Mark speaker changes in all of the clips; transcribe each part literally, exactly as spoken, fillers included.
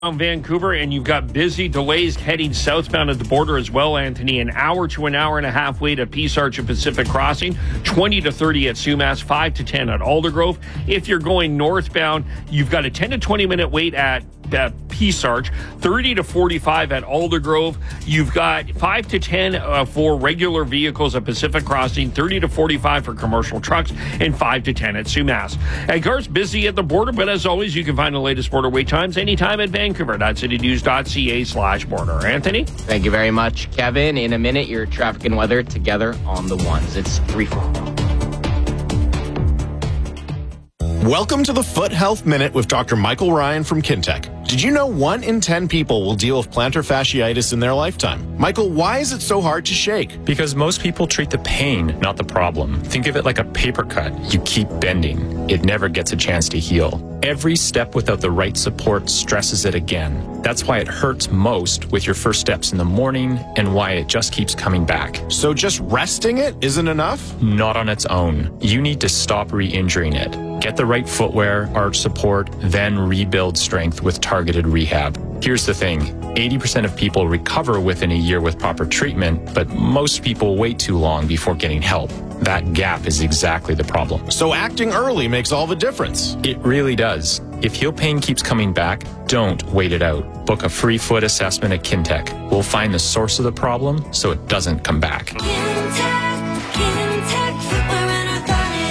Speaker 1: Vancouver, and you've got busy delays heading southbound at the border as well, Anthony. An hour to an hour and a half wait at Peace Arch and Pacific Crossing, twenty to thirty at Sumas, five to ten at Aldergrove. If you're going northbound, you've got a ten to twenty minute wait at uh, Peace Arch, thirty to forty-five at Aldergrove. You've got five to ten uh, for regular vehicles at Pacific Crossing, thirty to forty-five for commercial trucks, and five to ten at Sumas. And cars busy at the border, but as always, you can find the latest border wait times anytime at Vancouver. Vancouver.citynews.ca slash border. Anthony?
Speaker 2: Thank you very much, Kevin. In a minute, your traffic and weather together on the ones. It's three four.
Speaker 3: Welcome to the Foot Health Minute with Doctor Michael Ryan from Kintec. Did you know one in ten people will deal with plantar fasciitis in their lifetime? Michael, why is it so hard to shake?
Speaker 4: Because most people treat the pain, not the problem. Think of it like a paper cut. You keep bending. It never gets a chance to heal. Every step without the right support stresses it again. That's why it hurts most with your first steps in the morning and why it just keeps coming back.
Speaker 3: So just resting it isn't enough?
Speaker 4: Not on its own. You need to stop re-injuring it. Get the right footwear, arch support, then rebuild strength with targeted rehab. Here's the thing. eighty percent of people recover within a year with proper treatment, but most people wait too long before getting help. That gap is exactly the problem.
Speaker 3: So acting early makes all the difference.
Speaker 4: It really does. If heel pain keeps coming back, don't wait it out. Book a free foot assessment at Kintec. We'll find the source of the problem so it doesn't come back.
Speaker 5: Kintec, Kintec, footwear and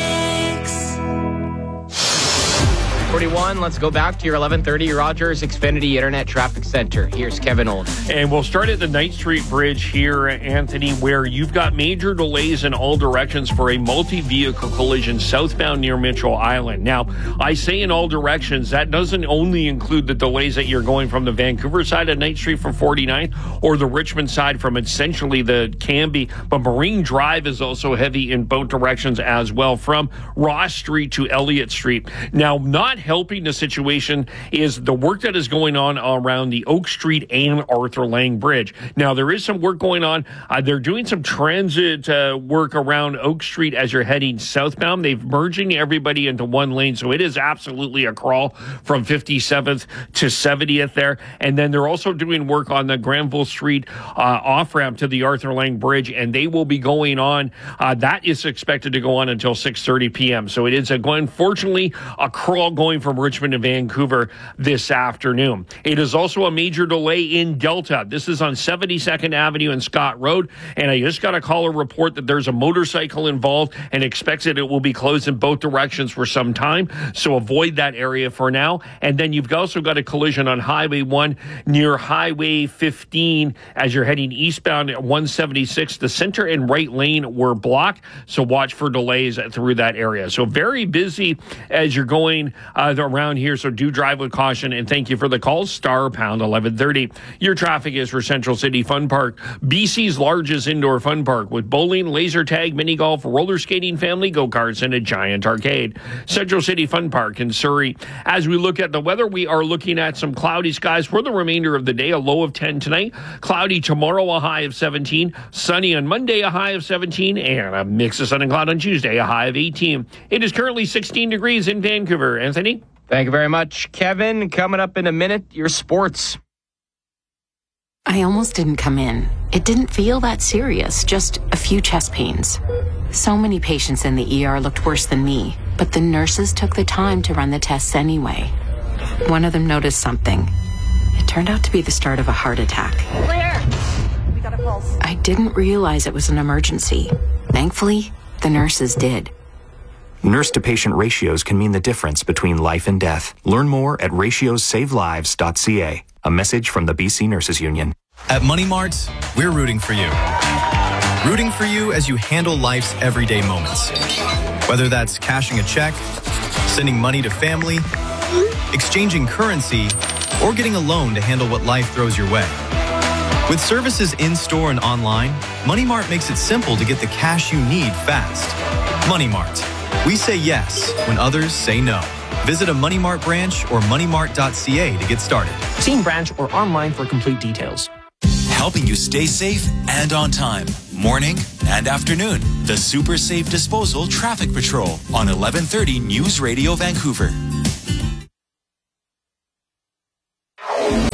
Speaker 5: orthotics.
Speaker 2: forty-one, let's go back to your eleven thirty Rogers Xfinity Internet Traffic Center. Here's Kevin Olden.
Speaker 1: And we'll start at the Knight Street Bridge here, Anthony, where you've got major delays in all directions for a multi-vehicle collision southbound near Mitchell Island. Now, I say in all directions, that doesn't only include the delays that you're going from the Vancouver side of Knight Street from forty-ninth or the Richmond side from essentially the Cambie, but Marine Drive is also heavy in both directions as well from Ross Street to Elliott Street. Now, not helping the situation is the work that is going on around the Oak Street and Arthur Lang Bridge. Now, there is some work going on. Uh, they're doing some transit uh, work around Oak Street as you're heading southbound. They've merging everybody into one lane, so it is absolutely a crawl from fifty-seventh to seventieth there. And then they're also doing work on the Granville Street uh, off-ramp to the Arthur Lang Bridge, and they will be going on. Uh, that is expected to go on until six thirty p.m. So it is, a, unfortunately, a crawl going from Richmond to Vancouver this afternoon. It is also a major delay in Delta. This is on seventy-second Avenue and Scott Road, and I just got a caller report that there's a motorcycle involved and expects that it will be closed in both directions for some time, so avoid that area for now. And then you've also got a collision on Highway one near Highway fifteen as you're heading eastbound at one seventy-six. The center and right lane were blocked, so watch for delays through that area. So very busy as you're going uh, around here, so do drive with caution, and thank you for the call. Star pound eleven thirty. Your traffic is for Central City Fun Park, B C's largest indoor fun park with bowling, laser tag, mini golf, roller skating, family go-karts, and a giant arcade. Central City Fun Park in Surrey. As we look at the weather, we are looking at some cloudy skies for the remainder of the day, a low of ten tonight, cloudy tomorrow, a high of seventeen, sunny on Monday, a high of seventeen, and a mix of sun and cloud on Tuesday, a high of eighteen. It is currently sixteen degrees in Vancouver. Anthony?
Speaker 2: Thank you very much, Kevin. Coming up in a minute, your sports.
Speaker 6: I almost didn't come in. It didn't feel that serious, just a few chest pains. So many patients in the E R looked worse than me, but the nurses took the time to run the tests anyway. One of them noticed something. It turned out to be the start of a heart attack.
Speaker 7: Claire, we got a pulse.
Speaker 6: I didn't realize it was an emergency. Thankfully, the nurses did.
Speaker 8: Nurse-to-patient ratios can mean the difference between life and death. Learn more at ratios save lives dot c a. A message from the B C Nurses Union.
Speaker 9: At Money Mart, we're rooting for you. Rooting for you as you handle life's everyday moments. Whether that's cashing a check, sending money to family, exchanging currency, or getting a loan to handle what life throws your way. With services in-store and online, Money Mart makes it simple to get the cash you need fast. Money Mart. We say yes when others say no. Visit a Money Mart branch or money mart dot c a to get started.
Speaker 10: See in branch or online for complete details.
Speaker 11: Helping you stay safe and on time. Morning and afternoon. The Super Safe Disposal Traffic Patrol on eleven thirty News Radio Vancouver.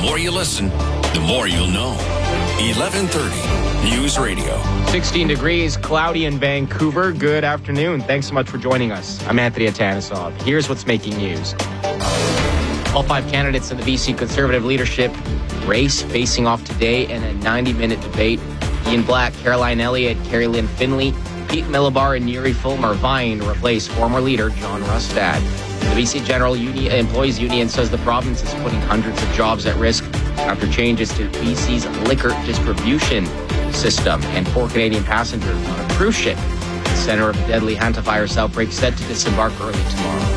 Speaker 12: more you listen, the more you'll know. eleven thirty News Radio.
Speaker 2: sixteen degrees, cloudy in Vancouver. Good afternoon. Thanks so much for joining us. I'm Anthony Atanisov. Here's what's making news. All five candidates in the B C Conservative leadership race facing off today in a ninety-minute debate. Ian Black, Caroline Elliott, Carrie Lynn Finley, Pete Millibar, and Yuri Fulmer are vying to replace former leader John Rustad. The B C General Union, Employees Union says the province is putting hundreds of jobs at risk after changes to B C's liquor distribution system and four Canadian passengers on a cruise ship. The center of a deadly hantavirus outbreak set to disembark early tomorrow.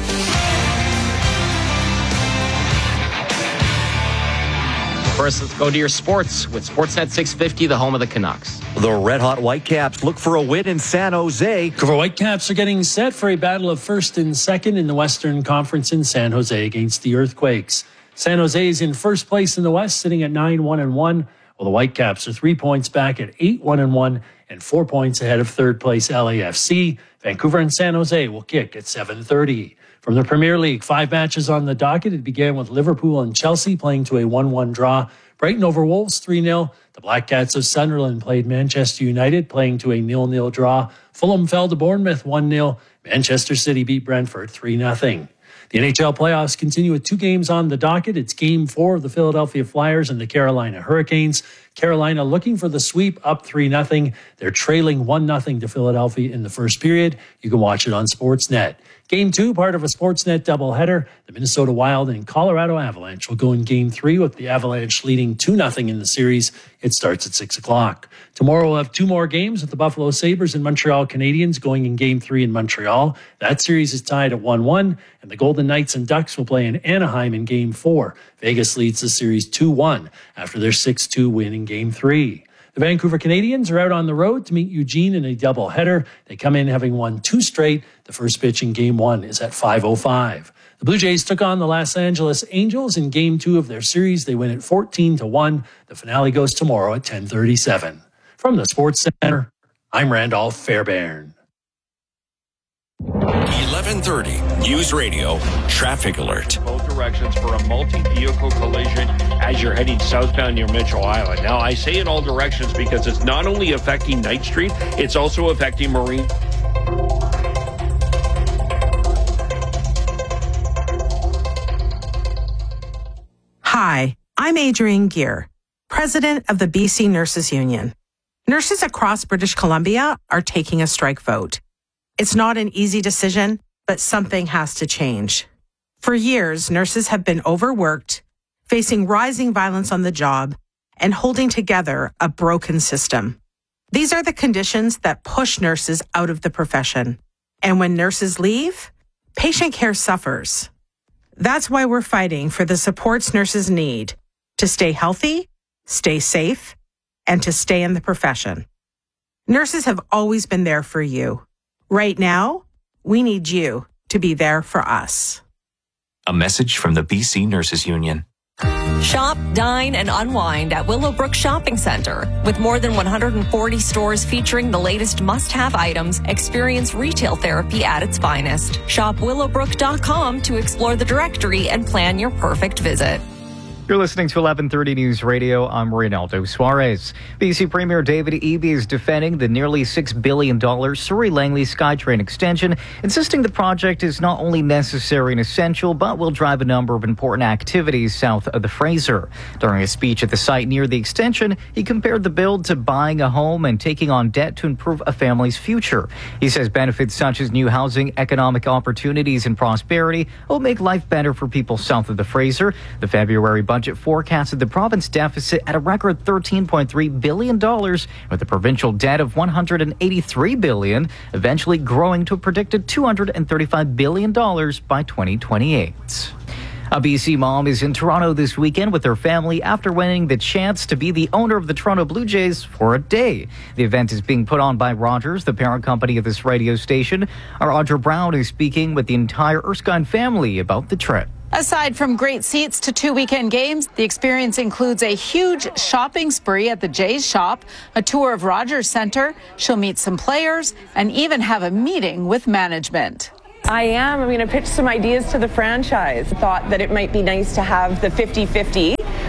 Speaker 2: First, let's go to your sports with Sportsnet six fifty, the home of the Canucks.
Speaker 13: The red-hot Whitecaps look for a win in San Jose.
Speaker 14: Vancouver Whitecaps are getting set for a battle of first and second in the Western Conference in San Jose against the Earthquakes. San Jose is in first place in the West, sitting at nine one and one, while the Whitecaps are three points back at eight one and one and four points ahead of third place L A F C. Vancouver and San Jose will kick at seven thirty. From the Premier League, five matches on the docket. It began with Liverpool and Chelsea playing to a one one draw. Brighton over Wolves three nil. The Black Cats of Sunderland played Manchester United, playing to a nil nil draw. Fulham fell to Bournemouth one nil. Manchester City beat Brentford three nothing. The N H L playoffs continue with two games on the docket. It's game four of the Philadelphia Flyers and the Carolina Hurricanes. Carolina looking for the sweep, up three nothing. They're trailing one nothing to Philadelphia in the first period. You can watch it on Sportsnet. Game two, part of a Sportsnet doubleheader. The Minnesota Wild and Colorado Avalanche will go in game three with the Avalanche leading two nothing in the series. It starts at six o'clock. Tomorrow we'll have two more games with the Buffalo Sabres and Montreal Canadiens going in game three in Montreal. That series is tied at one one, and the Golden Knights and Ducks will play in Anaheim in game four. Vegas leads the series two one after their six two win in game three. The Vancouver Canadians are out on the road to meet Eugene in a doubleheader. They come in having won two straight. The first pitch in game one is at five oh five. The Blue Jays took on the Los Angeles Angels in game two of their series. They win at fourteen to one. The finale goes tomorrow at ten thirty-seven. From the Sports Center, I'm Randolph Fairbairn.
Speaker 12: eleven thirty News Radio Traffic Alert.
Speaker 1: Both directions for a multi-vehicle collision as you're heading southbound near Mitchell Island. Now, I say in all directions because it's not only affecting Knight Street, it's also affecting Marine.
Speaker 15: Hi, I'm Adrienne Gear, president of the B C Nurses Union. Nurses across British Columbia are taking a strike vote. It's not an easy decision, but something has to change. For years, nurses have been overworked, facing rising violence on the job, and holding together a broken system. These are the conditions that push nurses out of the profession. And when nurses leave, patient care suffers. That's why we're fighting for the supports nurses need to stay healthy, stay safe, and to stay in the profession. Nurses have always been there for you. Right now, we need you to be there for us.
Speaker 8: A message from the B C Nurses Union.
Speaker 16: Shop, dine, and unwind at Willowbrook Shopping Center. With more than one hundred forty stores featuring the latest must-have items, experience retail therapy at its finest. Shop willowbrook dot com to explore the directory and plan your perfect visit.
Speaker 17: You're listening to eleven thirty News Radio. I'm Reynaldo Suarez. B C Premier David Eby is defending the nearly six billion dollars Surrey-Langley SkyTrain extension, insisting the project is not only necessary and essential, but will drive a number of important activities south of the Fraser. During a speech at the site near the extension, he compared the build to buying a home and taking on debt to improve a family's future. He says benefits such as new housing, economic opportunities, and prosperity will make life better for people south of the Fraser. The February budget Budget forecasted the province deficit at a record thirteen point three billion dollars, with a provincial debt of one hundred eighty-three billion dollars, eventually growing to a predicted two hundred thirty-five billion dollars by twenty twenty-eight. A B C mom is in Toronto this weekend with her family after winning the chance to be the owner of the Toronto Blue Jays for a day. The event is being put on by Rogers, the parent company of this radio station. Our Audra Brown is speaking with the entire Erskine family about the trip.
Speaker 18: Aside from great seats to two weekend games, the experience includes a huge shopping spree at the Jays shop, a tour of Rogers Centre. She'll meet some players and even have a meeting with management.
Speaker 19: I am. I'm going to pitch some ideas to the franchise. Thought that it might be nice to have the fifty-fifty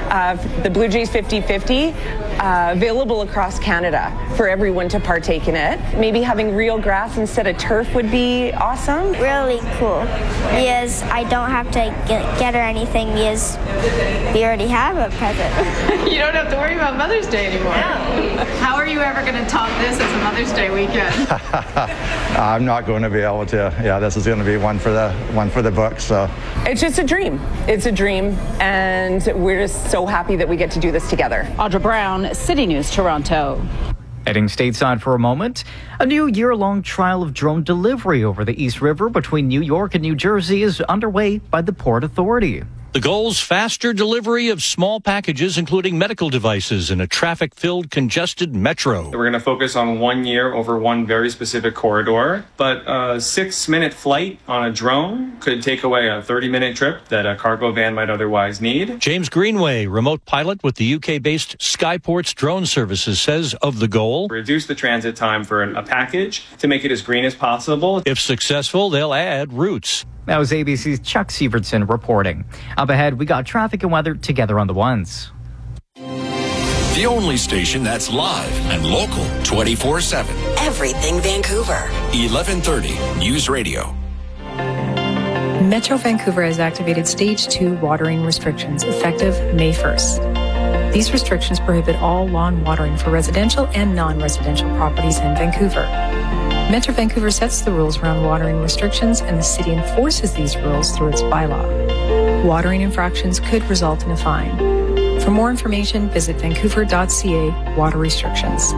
Speaker 19: uh, the Blue Jays fifty fifty, uh, available across Canada for everyone to partake in it. Maybe having real grass instead of turf would be awesome.
Speaker 20: Really cool, because I don't have to get, get her anything because we already have a present.
Speaker 21: You don't have to worry about Mother's Day anymore. Yeah. How are you ever going to top this as a Mother's Day weekend?
Speaker 22: I'm not going to be able to. Yeah, this is going to be one for the one for the books. So
Speaker 19: it's just a dream. It's a dream, and we're just so happy that we get to do this together.
Speaker 18: Audra Brown, City News, Toronto.
Speaker 17: Heading stateside for a moment, a new year-long trial of drone delivery over the East River between New York and New Jersey is underway by the Port Authority.
Speaker 23: The goal's faster delivery of small packages, including medical devices, in a traffic-filled, congested metro.
Speaker 24: We're going to focus on one year over one very specific corridor, but a six-minute flight on a drone could take away a thirty-minute trip that a cargo van might otherwise need.
Speaker 23: James Greenway, remote pilot with the U K-based Skyports Drone Services, says of the goal,
Speaker 24: reduce the transit time for a package to make it as green as possible.
Speaker 23: If successful, they'll add routes.
Speaker 17: That was A B C's Chuck Sievertson reporting. Up ahead, we got traffic and weather together on the ones.
Speaker 12: The only station that's live and local twenty-four seven.
Speaker 25: Everything Vancouver.
Speaker 12: eleven thirty News Radio.
Speaker 26: Metro Vancouver has activated Stage two watering restrictions effective May first. These restrictions prohibit all lawn watering for residential and non-residential properties in Vancouver. Metro Vancouver sets the rules around watering restrictions, and the city enforces these rules through its bylaw. Watering infractions could result in a fine. For more information, visit vancouver dot c a water restrictions.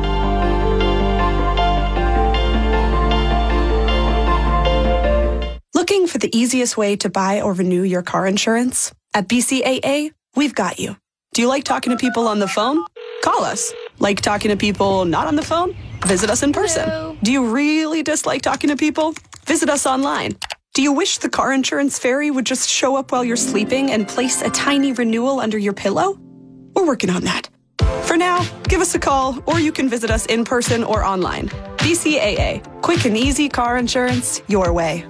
Speaker 27: Looking for the easiest way to buy or renew your car insurance? At B C A A, we've got you. Do you like talking to people on the phone? Call us. Like talking to people not on the phone? Visit us in person. Hello. Do you really dislike talking to people? Visit us online. Do you wish the car insurance fairy would just show up while you're sleeping and place a tiny renewal under your pillow? We're working on that. For now, give us a call, or you can visit us in person or online. B C A A. Quick and easy car insurance your way.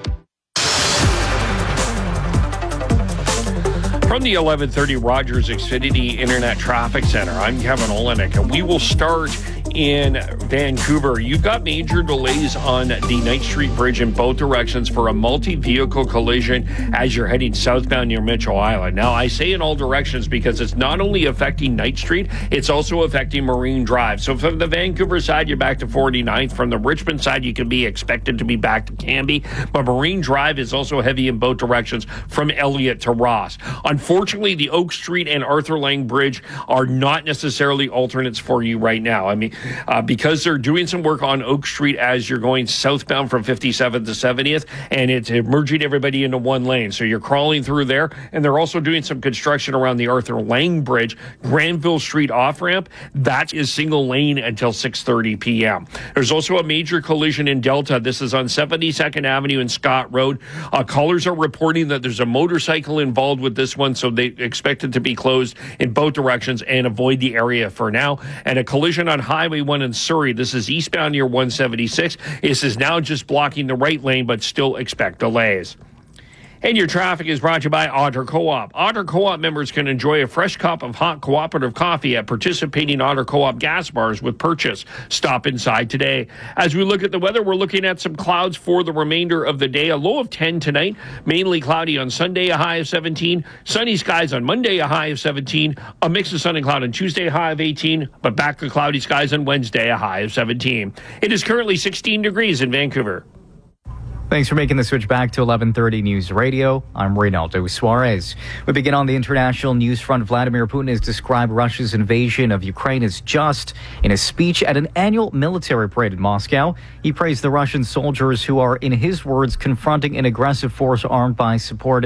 Speaker 1: From the eleven thirty Rogers Xfinity Internet Traffic Center, I'm Kevin Olenek, and we will start in Vancouver. You've got major delays on the Knight Street Bridge in both directions for a multi-vehicle collision as you're heading southbound near Mitchell Island. Now, I say in all directions because it's not only affecting Knight Street, it's also affecting Marine Drive. So from the Vancouver side, you're back to forty-ninth. From the Richmond side, you can be expected to be back to Canby. But Marine Drive is also heavy in both directions from Elliott to Ross. Unfortunately, the Oak Street and Arthur Lang Bridge are not necessarily alternates for you right now. I mean, Uh, because they're doing some work on Oak Street as you're going southbound from fifty-seventh to seventieth, and it's merging everybody into one lane. So you're crawling through there, and they're also doing some construction around the Arthur Lang Bridge, Granville Street off-ramp. That is single lane until six thirty p.m. There's also a major collision in Delta. This is on seventy-second Avenue and Scott Road. Uh, callers are reporting that there's a motorcycle involved with this one, so they expect it to be closed in both directions and avoid the area for now. And a collision on Highway one in Surrey. This is eastbound near one seventy-six. This is now just blocking the right lane, but still expect delays. And your traffic is brought to you by Otter Co-op. Otter Co-op members can enjoy a fresh cup of hot cooperative coffee at participating Otter Co-op gas bars with purchase. Stop inside today. As we look at the weather, we're looking at some clouds for the remainder of the day. A low of ten tonight, mainly cloudy on Sunday, a high of seventeen. Sunny skies on Monday, a high of seventeen. A mix of sun and cloud on Tuesday, a high of eighteen. But back to cloudy skies on Wednesday, a high of seventeen. It is currently sixteen degrees in Vancouver.
Speaker 17: Thanks for making the switch back to eleven thirty News Radio. I'm Reynaldo Suarez. We begin on the international news front. Vladimir Putin has described Russia's invasion of Ukraine as just. In a speech at an annual military parade in Moscow, he praised the Russian soldiers who are, in his words, confronting an aggressive force armed by support,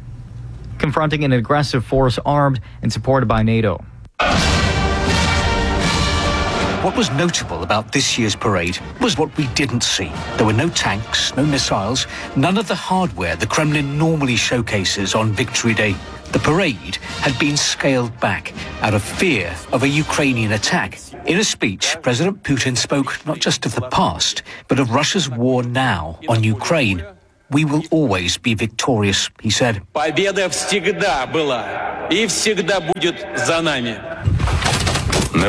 Speaker 17: confronting an aggressive force armed and supported by NATO.
Speaker 28: What was notable about this year's parade was what we didn't see. There were no tanks, no missiles, none of the hardware the Kremlin normally showcases on Victory Day. The parade had been scaled back out of fear of a Ukrainian attack. In a speech, President Putin spoke not just of the past, but of Russia's war now on Ukraine. we will always be victorious, he said.
Speaker 3: Победа всегда была и всегда будет за нами.
Speaker 28: And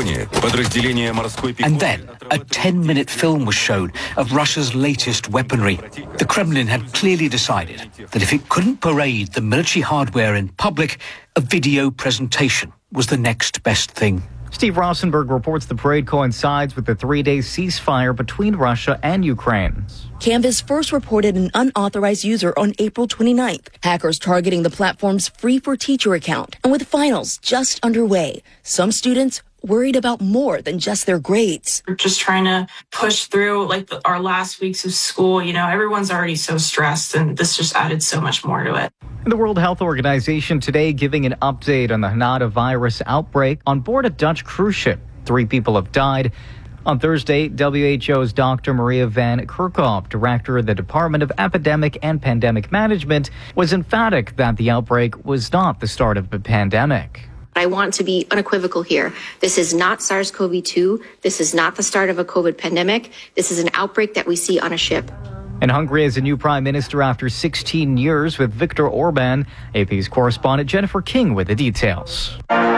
Speaker 28: then, a ten-minute film was shown of Russia's latest weaponry. The Kremlin had clearly decided that if it couldn't parade the military hardware in public, a video presentation was the next best thing.
Speaker 17: Steve Rosenberg reports the parade coincides with the three-day ceasefire between Russia and Ukraine.
Speaker 4: Canvas first reported an unauthorized user on April twenty-ninth. Hackers targeting the platform's Free for Teacher account. And with finals just underway, some students worried about more than just their grades.
Speaker 5: We're just trying to push through like the, our last weeks of school. You know, everyone's already so stressed, and this just added so much more to it.
Speaker 17: The World Health Organization today giving an update on the Hanada virus outbreak on board a Dutch cruise ship. Three people have died. On Thursday, W H O's Doctor Maria van Kerkhove, director of the Department of Epidemic and Pandemic Management, was emphatic that the outbreak was not the start of a pandemic.
Speaker 6: I want to be unequivocal here. This is not SARS-C o V two. This is not the start of a COVID pandemic. This is an outbreak that we see on a ship.
Speaker 17: And Hungary has a new prime minister after sixteen years with Viktor Orban. A P's correspondent Jennifer King with the details.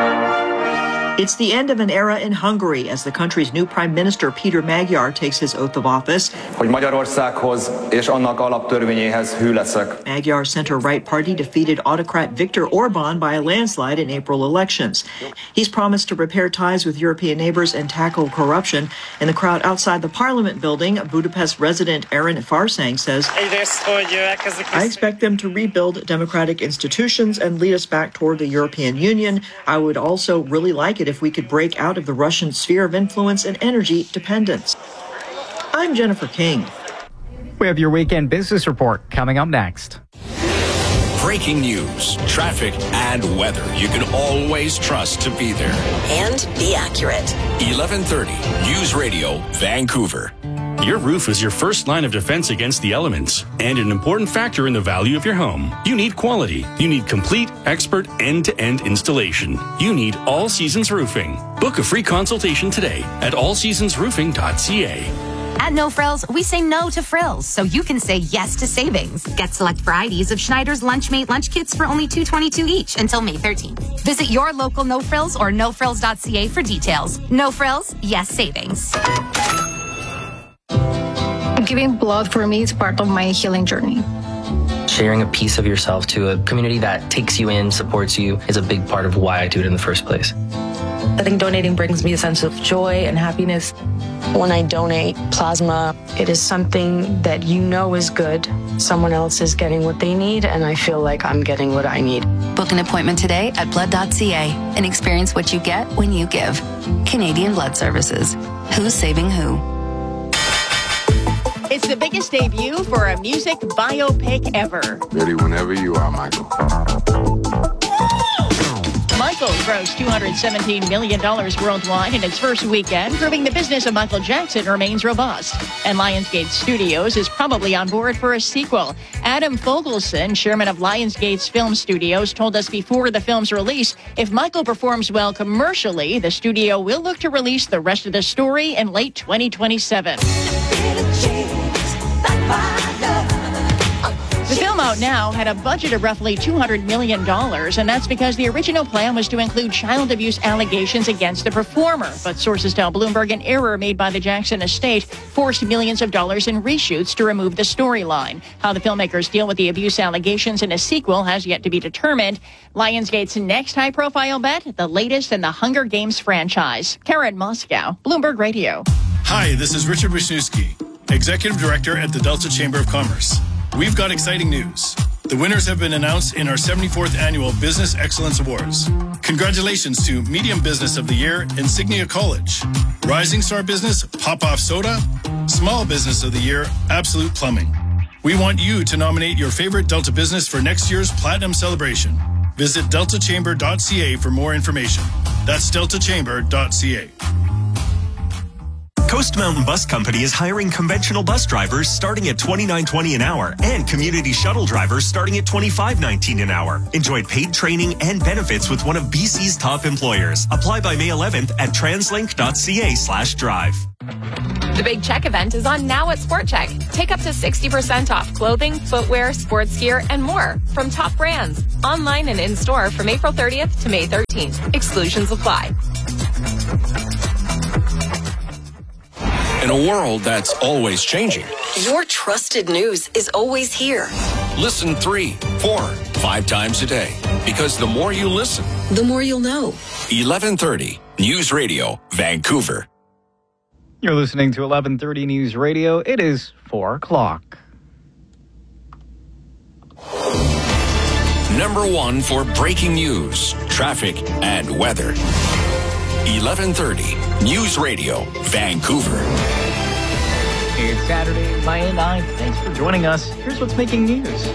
Speaker 7: It's the end of an era in Hungary as the country's new Prime Minister Peter Magyar takes his oath of office.
Speaker 9: Hogy Magyarországhoz és annak alaptörvényéhez hű leszek.
Speaker 7: Magyar's center-right party defeated autocrat Viktor Orban by a landslide in April elections. He's promised to repair ties with European neighbors and tackle corruption. In the crowd outside the parliament building, Budapest resident Aaron Farsang says, I expect them to rebuild democratic institutions and lead us back toward the European Union. I would also really like it if we could break out of the Russian sphere of influence and energy dependence. I'm Jennifer King.
Speaker 17: We have your weekend business report coming up next.
Speaker 12: Breaking news, traffic, and weather you can always trust to be there.
Speaker 25: And be accurate.
Speaker 12: eleven thirty News Radio, Vancouver.
Speaker 10: Your roof is your first line of defense against the elements and an important factor in the value of your home. You need quality. You need complete, expert, end-to-end installation. You need All Seasons Roofing. Book a free consultation today at all seasons roofing dot c a.
Speaker 11: At No Frills, we say no to frills, so you can say yes to savings. Get select varieties of Schneider's Lunchmate lunch kits for only two dollars and twenty-two cents each until May thirteenth. Visit your local No Frills or no frills dot c a for details. No Frills, yes savings.
Speaker 29: Giving blood for me is part of my healing journey.
Speaker 30: Sharing a piece of yourself to a community that takes you in, supports you, is a big part of why I do it in the first place.
Speaker 31: I think donating brings me a sense of joy and happiness. When I donate plasma, it is something that you know is good. Someone else is getting what they need, and I feel like I'm getting what I need.
Speaker 11: Book an appointment today at blood dot c a and experience what you get when you give. Canadian Blood Services. Who's saving who?
Speaker 32: It's the biggest debut for a music biopic ever.
Speaker 33: Ready whenever you are, Michael.
Speaker 32: Michael grossed two hundred seventeen million dollars worldwide in its first weekend, proving the business of Michael Jackson remains robust. And Lionsgate Studios is probably on board for a sequel. Adam Fogelson, chairman of Lionsgate's Film Studios, told us before the film's release, if Michael performs well commercially, the studio will look to release the rest of the story in late twenty twenty-seven. The film out now had a budget of roughly two hundred million dollars, and that's because the original plan was to include child abuse allegations against the performer. But sources tell Bloomberg an error made by the Jackson estate forced millions of dollars in reshoots to remove the storyline. How the filmmakers deal with the abuse allegations in a sequel has yet to be determined. Lionsgate's next high-profile bet, the latest in the Hunger Games franchise. Karen Moscow, Bloomberg Radio.
Speaker 34: Hi, this is Richard Wisniewski, Executive Director at the Delta Chamber of Commerce. We've got exciting news. The winners have been announced in our seventy-fourth Annual Business Excellence Awards. Congratulations to Medium Business of the Year, Insignia College. Rising Star Business, Pop-Off Soda. Small Business of the Year, Absolute Plumbing. We want you to nominate your favorite Delta business for next year's Platinum Celebration. Visit delta chamber dot c a for more information. That's delta chamber dot c a.
Speaker 35: Coast Mountain Bus Company is hiring conventional bus drivers starting at twenty-nine twenty an hour and community shuttle drivers starting at twenty-five nineteen an hour. Enjoy paid training and benefits with one of B C's top employers. Apply by May eleventh at translink dot c a slash drive.
Speaker 2: The Big Check event is on now at Sport Check. Take up to sixty percent off clothing, footwear, sports gear, and more from top brands. Online and in-store from April thirtieth to May thirteenth. Exclusions apply.
Speaker 12: In a world that's always changing,
Speaker 25: Your trusted news is always here.
Speaker 12: listen three, four, five times a day. Because the more you listen,
Speaker 25: The more you'll know.
Speaker 12: eleven thirty News Radio, Vancouver.
Speaker 17: You're listening to eleven thirty News Radio. It is four o'clock.
Speaker 12: Number one for breaking news, traffic, and weather. eleven thirty News Radio, Vancouver.
Speaker 17: It's Saturday, May ninth. Thanks for joining us. Here's what's making news.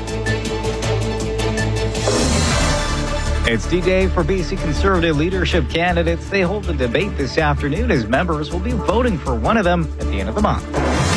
Speaker 17: It's D-Day for B C Conservative leadership candidates. They hold a debate this afternoon as members will be voting for one of them at the end of the month.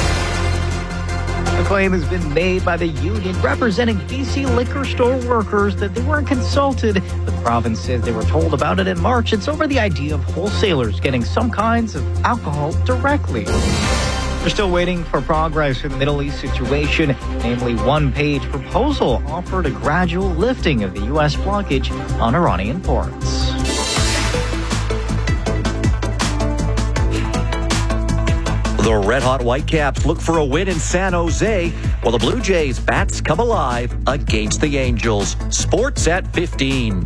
Speaker 17: A claim has been made by the union representing B C liquor store workers that they weren't consulted. The province says they were told about it in March. It's over the idea of wholesalers getting some kinds of alcohol directly. We're still waiting for progress in the Middle East situation. Namely, one-page proposal offered a gradual lifting of the U S blockage on Iranian ports.
Speaker 8: The red-hot Whitecaps look for a win in San Jose, while the Blue Jays bats come alive against the Angels. Sports at fifteen.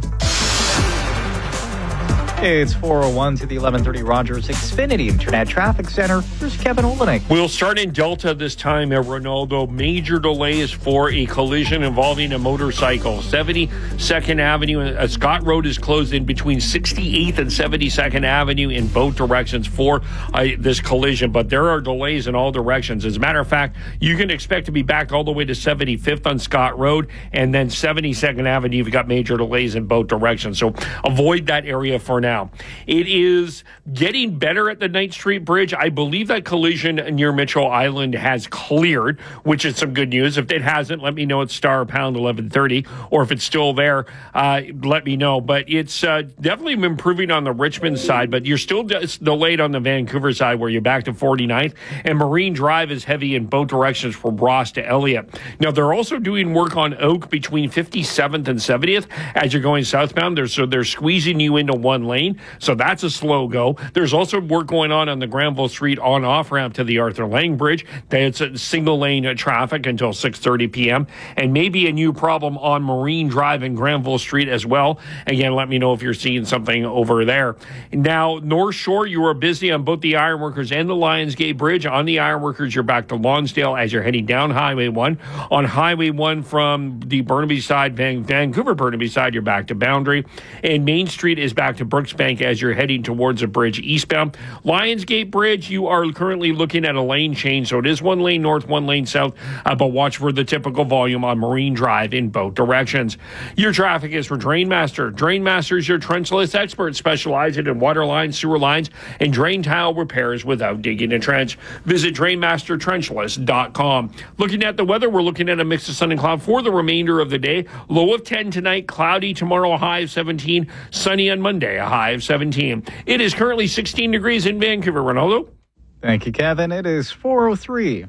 Speaker 17: It's four oh one to the eleven thirty Rogers Xfinity Internet Traffic Center. Here's Kevin Olenek.
Speaker 1: We'll start in Delta this time at Ronaldo. Major delays for a collision involving a motorcycle. seventy-second Avenue, uh, Scott Road is closed in between sixty-eighth and seventy-second Avenue in both directions for uh, this collision, but there are delays in all directions. As a matter of fact, you can expect to be back all the way to seventy-fifth on Scott Road, and then seventy-second Avenue, you've got major delays in both directions. So avoid that area for now. Now, it is getting better at the Knight Street Bridge. I believe that collision near Mitchell Island has cleared, which is some good news. If it hasn't, let me know at star pound eleven thirty, or if it's still there, uh, let me know. But it's uh, definitely improving on the Richmond side, but you're still de- delayed on the Vancouver side where you're back to forty-ninth, and Marine Drive is heavy in both directions from Ross to Elliott. Now, they're also doing work on Oak between fifty-seventh and seventieth as you're going southbound. They're, so they're squeezing you into one lane. So that's a slow go. There's also work going on on the Granville Street on-off ramp to the Arthur Lang Bridge. It's a single lane traffic until six thirty p.m. And maybe a new problem on Marine Drive and Granville Street as well. Again, let me know if you're seeing something over there. Now, North Shore, you are busy on both the Ironworkers and the Lionsgate Bridge. On the Ironworkers, you're back to Lonsdale as you're heading down Highway one. On Highway one from the Burnaby side, Van- Vancouver Burnaby side, you're back to Boundary. And Main Street is back to Brooks Bank as you're heading towards a bridge eastbound. Lionsgate Bridge, you are currently looking at a lane change, so it is one lane north, one lane south, uh, but watch for the typical volume on Marine Drive in both directions. Your traffic is for Drainmaster. Drainmaster is your trenchless expert, specializing in water lines, sewer lines, and drain tile repairs without digging a trench. Visit drain master trenchless dot com. Looking at the weather, we're looking at a mix of sun and cloud for the remainder of the day. Low of ten tonight, cloudy tomorrow, a high of seventeen, sunny on Monday, a high of seventeen. It is currently sixteen degrees in Vancouver. Ronaldo?
Speaker 17: Thank you, Kevin. It is four oh three.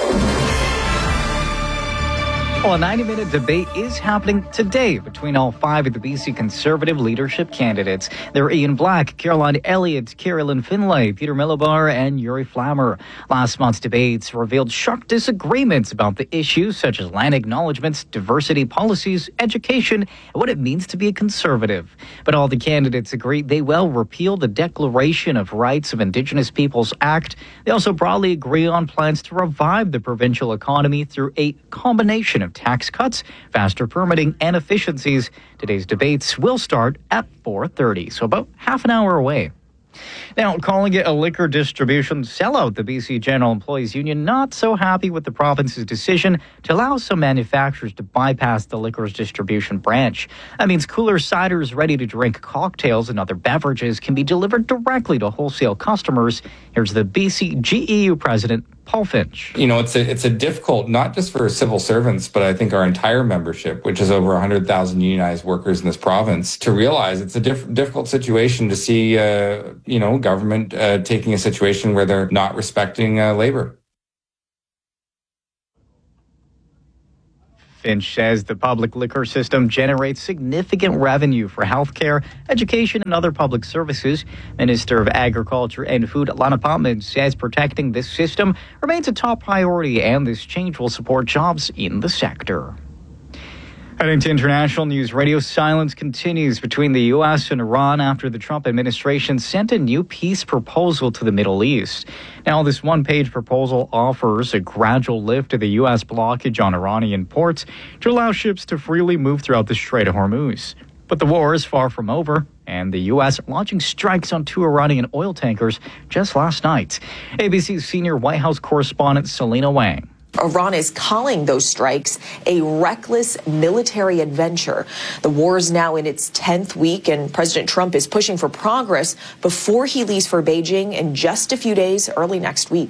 Speaker 17: Well, a ninety-minute debate is happening today between all five of the B C Conservative leadership candidates. They're Ian Black, Caroline Elliott, Carolyn Finlay, Peter Millibar, and Yuri Flammer. Last month's debates revealed sharp disagreements about the issues such as land acknowledgements, diversity policies, education, and what it means to be a conservative. But all the candidates agree they will repeal the Declaration of Rights of Indigenous Peoples Act. They also broadly agree on plans to revive the provincial economy through a combination of tax cuts, faster permitting, and efficiencies. Today's debates will start at four thirty, so about half an hour away. Now, calling it a liquor distribution sellout, the B C General Employees Union not so happy with the province's decision to allow some manufacturers to bypass the liquor's distribution branch. That means cooler ciders, ready-to-drink cocktails, and other beverages can be delivered directly to wholesale customers. Here's the B C G E U president, Paul Finch.
Speaker 3: You know, it's a, it's a difficult, not just for civil servants, but I think our entire membership, which is over one hundred thousand unionized workers in this province, to realize it's a diff- difficult situation to see, uh, you know, government uh, taking a situation where they're not respecting uh, labor.
Speaker 17: Finch says the public liquor system generates significant revenue for healthcare, education, and other public services. Minister of Agriculture and Food, Lana Pottman, says protecting this system remains a top priority, and this change will support jobs in the sector. Heading to international news, radio silence continues between the U S and Iran after the Trump administration sent a new peace proposal to the Middle East. Now, this one-page proposal offers a gradual lift to the U S blockage on Iranian ports to allow ships to freely move throughout the Strait of Hormuz. But the war is far from over, and the U S launching strikes on two Iranian oil tankers just last night. A B C's senior White House correspondent Selena Wang.
Speaker 13: Iran is calling those strikes a reckless military adventure. The war is now in its tenth week, and President Trump is pushing for progress before he leaves for Beijing in just a few days, early next week.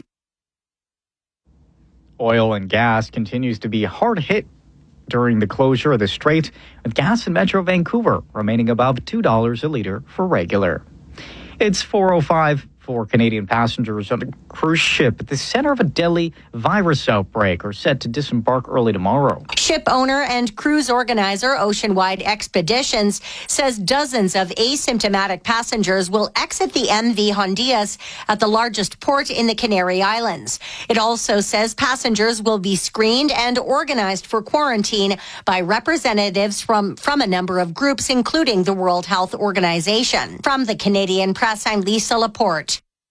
Speaker 17: Oil and gas continues to be hard hit during the closure of the strait, with gas in Metro Vancouver remaining above two dollars a litre for regular. It's four oh five. Four Canadian passengers on a cruise ship at the center of a deadly virus outbreak are set to disembark early tomorrow.
Speaker 14: Ship owner and cruise organizer Oceanwide Expeditions says dozens of asymptomatic passengers will exit the M V Hondias at the largest port in the Canary Islands. It also says passengers will be screened and organized for quarantine by representatives from, from a number of groups, including the World Health Organization. From the Canadian Press, I'm Lisa Laporte.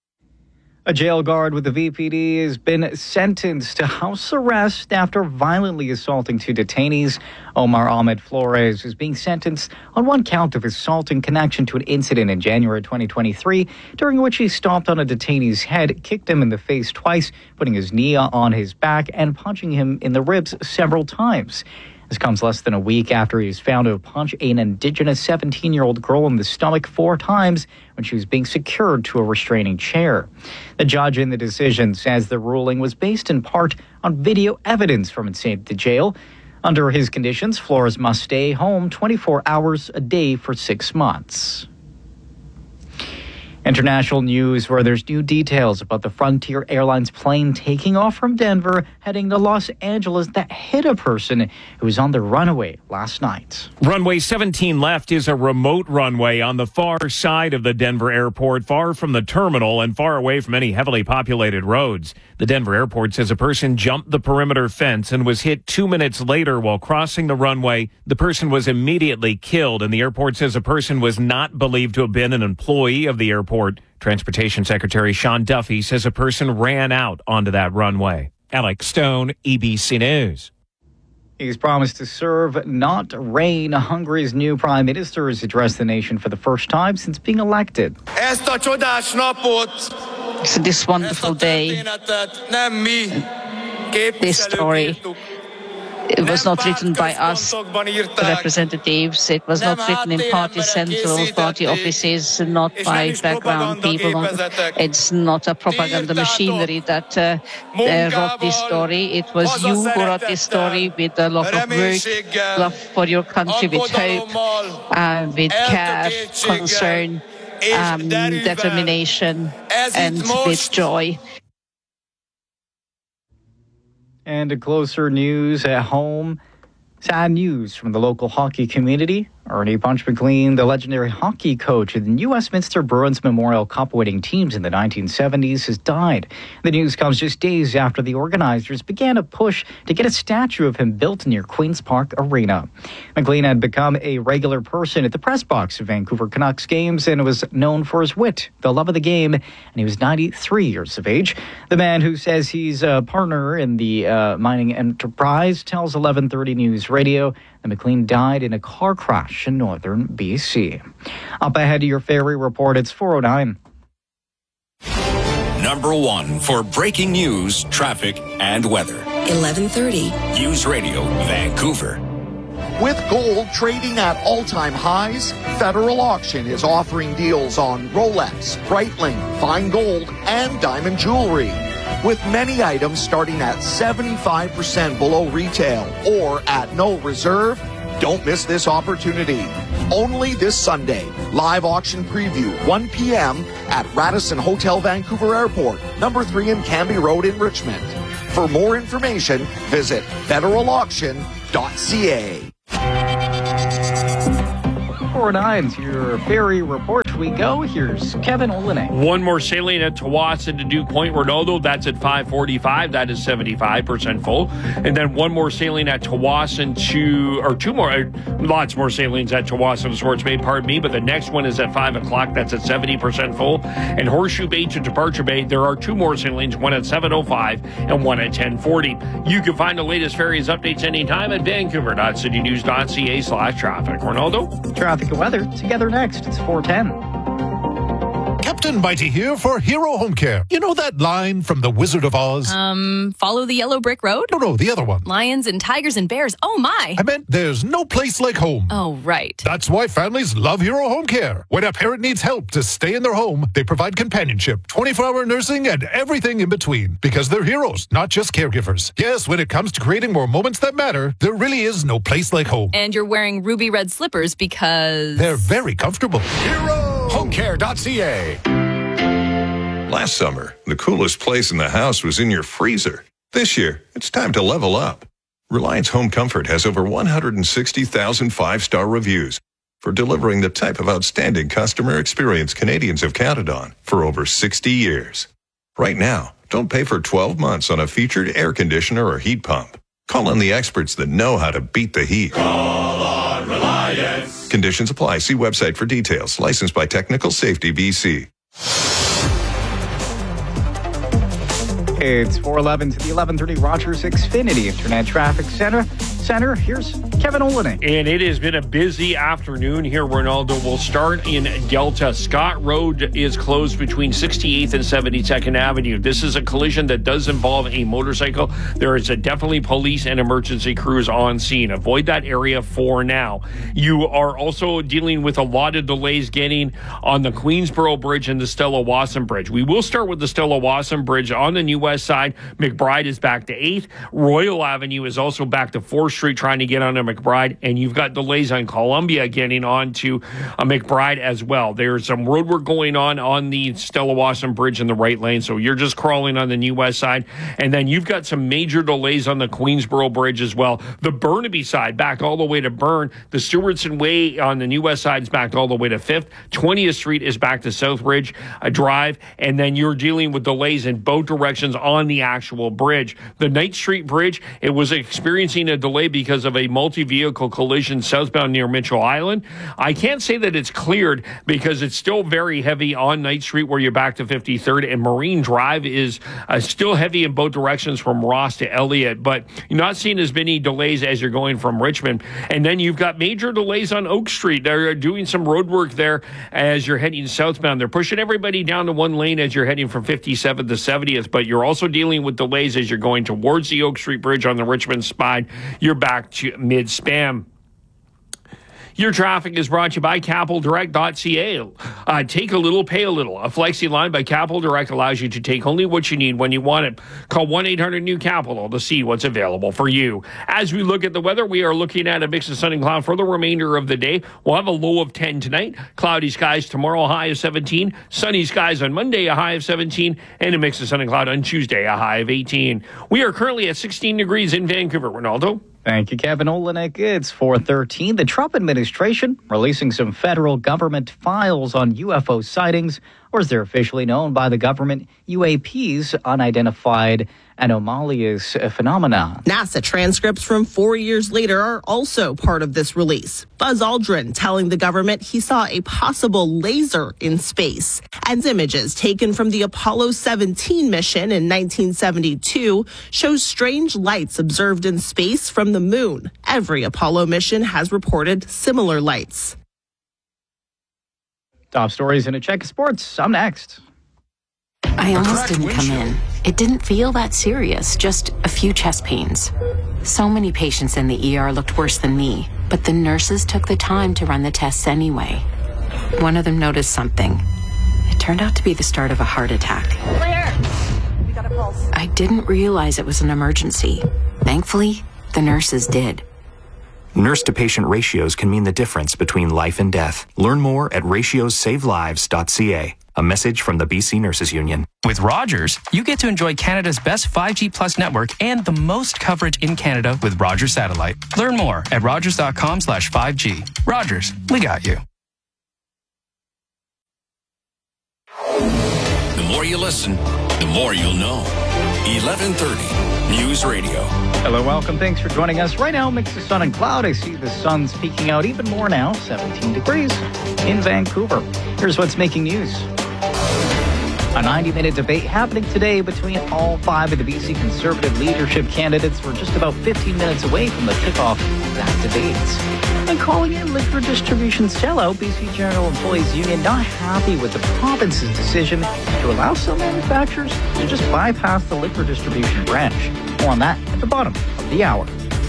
Speaker 17: A jail guard with the V P D has been sentenced to house arrest after violently assaulting two detainees. Omar Ahmed Flores is being sentenced on one count of assault in connection to an incident in January twenty twenty-three, during which he stomped on a detainee's head, kicked him in the face twice, putting his knee on his back, and punching him in the ribs several times. This comes less than a week after he was found to have punched an Indigenous seventeen-year-old girl in the stomach four times when she was being secured to a restraining chair. The judge in the decision says the ruling was based in part on video evidence from inside the jail. Under his conditions, Flores must stay home twenty-four hours a day for six months. International news, where there's new details about the Frontier Airlines plane taking off from Denver, heading to Los Angeles, that hit a person who was on the runway last night.
Speaker 1: Runway seventeen left is a remote runway on the far side of the Denver airport, far from the terminal and far away from any heavily populated roads. The Denver airport says a person jumped the perimeter fence and was hit two minutes later while crossing the runway. The person was immediately killed, and the airport says a person was not believed to have been an employee of the airport. Transportation Secretary Sean Duffy says a person ran out onto that runway. Alex Stone, E B C News.
Speaker 17: He's promised to serve, not reign. Hungary's new prime minister has addressed the nation for the first time since being elected.
Speaker 15: So this wonderful day, this story, it was not written by us, the representatives. It was not written in party central, party offices, not by background people. It's not a propaganda machinery that uh, uh, wrote this story. It was you who wrote this story with a lot of work, love for your country, with hope, uh, with care, concern, um, determination, and with joy.
Speaker 17: And to closer news at home, sad news from the local hockey community. Ernie Punch McLean, the legendary hockey coach of the New Westminster Bruins Memorial Cup winning teams in the nineteen seventies, has died. The news comes just days after the organizers began a push to get a statue of him built near Queen's Park Arena. McLean had become a regular person at the press box of Vancouver Canucks games and was known for his wit, the love of the game, and he was ninety-three years of age. The man who says he's a partner in the uh, mining enterprise tells eleven thirty News Radio that McLean died in a car crash in northern B C. Up ahead to your ferry report, it's four oh nine.
Speaker 12: Number one for breaking news, traffic, and weather.
Speaker 25: eleven thirty.
Speaker 12: News Radio, Vancouver.
Speaker 16: With gold trading at all-time highs, Federal Auction is offering deals on Rolex, Breitling, fine gold, and diamond jewelry. with many items starting at seventy-five percent below retail or at no reserve. Don't miss this opportunity. Only this Sunday. Live auction preview, one p.m. at Radisson Hotel Vancouver Airport, number three in Canby Road in Richmond. For more information, visit federal auction dot c a.
Speaker 17: four nine to your ferry report we go. Here's Kevin Olenek.
Speaker 1: One more sailing at Tawasin to Duke Point, Ronaldo. That's at five forty-five. That is seventy-five percent full. And then one more sailing at Tawasin to, or two more, uh, lots more sailings at Tawasin to Swartz Bay, pardon me. But the next one is at five o'clock. That's at seventy percent full. And Horseshoe Bay to Departure Bay, there are two more sailings, one at seven oh five and one at ten forty. You can find the latest ferries updates anytime at vancouver dot city news dot c a slash traffic. Ronaldo?
Speaker 17: Traffic and weather together next. It's four ten.
Speaker 4: Captain Mighty here for Hero Home Care. You know that line from The Wizard of Oz?
Speaker 5: Um, follow the yellow brick road?
Speaker 4: No, no, the other one.
Speaker 5: Lions and tigers and bears. Oh, my.
Speaker 4: I meant there's no place like home.
Speaker 5: Oh, right.
Speaker 4: That's why families love Hero Home Care. When a parent needs help to stay in their home, they provide companionship, twenty-four hour nursing, and everything in between. Because they're heroes, not just caregivers. Yes, when it comes to creating more moments that matter, there really is no place like home.
Speaker 5: And you're wearing ruby red slippers because...
Speaker 4: they're very comfortable.
Speaker 12: Hero Home Care dot c a. Last summer, the coolest place in the house was in your freezer. This year, it's time to level up. Reliance Home Comfort has over one hundred sixty thousand five-star reviews for delivering the type of outstanding customer experience Canadians have counted on for over sixty years. Right now, don't pay for twelve months on a featured air conditioner or heat pump. Call on the experts that know how to beat the heat.
Speaker 6: Call on Reliance.
Speaker 12: Conditions apply. See website for details. Licensed by Technical Safety B C.
Speaker 17: It's four eleven to the eleven thirty Rogers Xfinity Internet Traffic Center. Center, here's Kevin Olenek.
Speaker 1: And it has been a busy afternoon here, Ronaldo. We'll start in Delta. Scott Road is closed between sixty-eighth and seventy-second Avenue. This is a collision that does involve a motorcycle. There is a definitely police and emergency crews on scene. Avoid that area for now. You are also dealing with a lot of delays getting on the Queensboro Bridge and the Stella Wasson Bridge. We will start with the Stella Wasson Bridge on the New West side. McBride is back to eighth. Royal Avenue is also back to fourth Street trying to get onto McBride, and you've got delays on Columbia getting onto uh, McBride as well. There's some road work going on on the Stella Wasson Bridge in the right lane, so you're just crawling on the New West side. And then you've got some major delays on the Queensboro Bridge as well. The Burnaby side back all the way to Burn. The Stewardson Way on the New West side is back all the way to fifth. twentieth Street is back to Southbridge uh, Drive, and then you're dealing with delays in both directions on the actual bridge. The Knight Street Bridge, it was experiencing a delay because of a multi-vehicle collision southbound near Mitchell Island. I can't say that it's cleared because it's still very heavy on Knight Street where you're back to fifty-third, and Marine Drive is uh, still heavy in both directions from Ross to Elliott, but you're not seeing as many delays as you're going from Richmond. And then you've got major delays on Oak Street. They're doing some road work there as you're heading southbound. They're pushing everybody down to one lane as you're heading from fifty-seventh to seventieth, but you're also dealing with delays as you're going towards the Oak Street Bridge on the Richmond side. You're back to mid-span. Your traffic is brought to you by capital direct dot c a. Uh, take a little, pay a little. A flexi line by Capital Direct allows you to take only what you need when you want it. Call one eight hundred new capital to see what's available for you. As we look at the weather, we are looking at a mix of sun and cloud for the remainder of the day. We'll have a low of ten tonight. Cloudy skies tomorrow, a high of seventeen. Sunny skies on Monday, a high of seventeen. And a mix of sun and cloud on Tuesday, a high of eighteen. We are currently at sixteen degrees in Vancouver. Ronaldo?
Speaker 17: Thank you, Kevin Olenek. It's four thirteen. The Trump administration releasing some federal government files on U F O sightings, or as they're officially known by the government, U A Ps, unidentified anomalous phenomena.
Speaker 7: NASA transcripts from four years later are also part of this release. Buzz Aldrin telling the government he saw a possible laser in space. And images taken from the Apollo seventeen mission in nineteen seventy-two shows strange lights observed in space from the moon. Every Apollo mission has reported similar lights.
Speaker 17: Top stories in a check of sports. I'm next.
Speaker 9: I almost didn't come in. It didn't feel that serious, just a few chest pains. So many patients in the E R looked worse than me, but the nurses took the time to run the tests anyway. One of them noticed something. It turned out to be the start of a heart attack.
Speaker 18: Claire, we got a pulse.
Speaker 9: I I didn't realize it was an emergency. Thankfully, the nurses did.
Speaker 10: Nurse-to-patient ratios can mean the difference between life and death. Learn more at ratios save lives dot c a. A message from the B C Nurses Union.
Speaker 11: With Rogers, you get to enjoy Canada's best five G Plus network and the most coverage in Canada with Rogers Satellite. Learn more at rogers.com slash 5G. Rogers, we got you.
Speaker 6: The more you listen, the more you'll know. eleven thirty News Radio.
Speaker 17: Hello, welcome. Thanks for joining us. Right now, mix of sun and cloud. I see the sun's peeking out even more now, seventeen degrees in Vancouver. Here's what's making news. A ninety-minute debate happening today between all five of the B C Conservative leadership candidates. We're just about fifteen minutes away from the kickoff of that debate. And calling in liquor distribution sellout, B C General Employees Union not happy with the province's decision to allow some manufacturers to just bypass the liquor distribution branch. More on that at the bottom of the hour.